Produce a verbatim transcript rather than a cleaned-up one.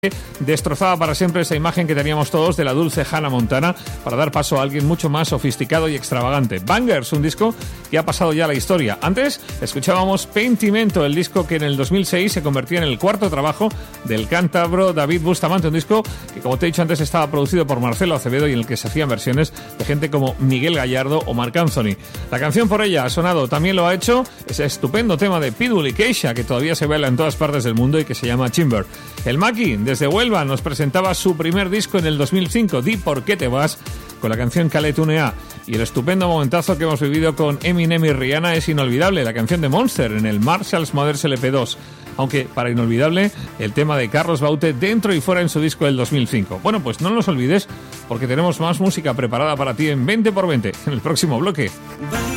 Destrozaba para siempre esa imagen que teníamos todos de la dulce Hannah Montana para dar paso a alguien mucho más sofisticado y extravagante. Bangers, un disco que ha pasado ya a la historia. Antes escuchábamos Pentimento, el disco que en el dos mil seis se convertía en el cuarto trabajo del cántabro David Bustamante, un disco que, como te he dicho antes, estaba producido por Marcelo Acevedo y en el que se hacían versiones de gente como Miguel Gallardo o Marc Anthony. La canción por ella ha sonado, también lo ha hecho ese estupendo tema de Pitbull y Keisha que todavía se baila en todas partes del mundo y que se llama Timber. El Maki, desde Huelva, nos presentaba su primer disco en el dos mil cinco, Di por qué te vas, con la canción Caletunea. Y el estupendo momentazo que hemos vivido con Eminem y Rihanna es inolvidable, la canción de Monster en el Marshalls Mothers L P dos. Aunque, para inolvidable, el tema de Carlos Baute dentro y fuera en su disco del dos mil cinco. Bueno, pues no los olvides, porque tenemos más música preparada para ti en veinte por veinte, en el próximo bloque.